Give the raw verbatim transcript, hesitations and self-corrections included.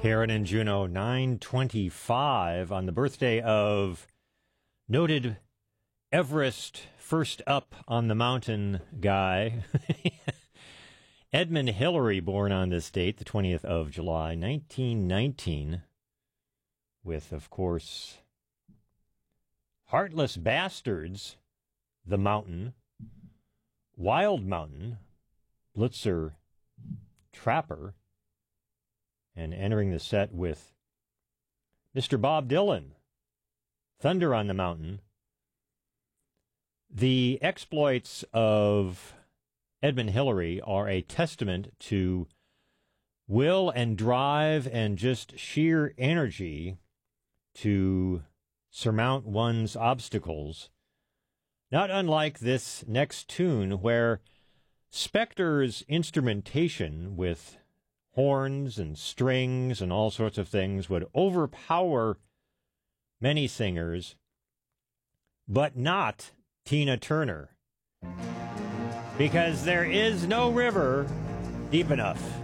Karen and Juno, nine twenty-five on the birthday of noted Everest first up on the mountain guy, Edmund Hillary, born on this date, the twentieth of July, nineteen nineteen, with, of course, Heartless Bastards, The Mountain, Wild Mountain, Blitzer Trapper, and entering the set with Mister Bob Dylan, Thunder on the Mountain. The exploits of Edmund Hillary are a testament to will and drive and just sheer energy to surmount one's obstacles, not unlike this next tune where Spector's instrumentation with horns and strings and all sorts of things would overpower many singers, but not Tina Turner, because there is no river deep enough.